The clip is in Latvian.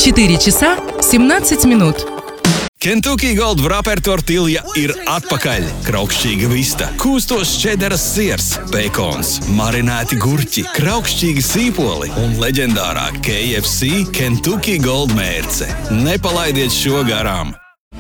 4 часа 17 minūtes. Kentucky Gold Wrapper tortilja ir atpakaļ. Kraukšķīga vista, kūstos čederas siers, bekons, marinēti gurķi, kraukšķīgi sīpoli un leģendārā KFC Kentucky Gold mērce. Nepalaidiet šo garām!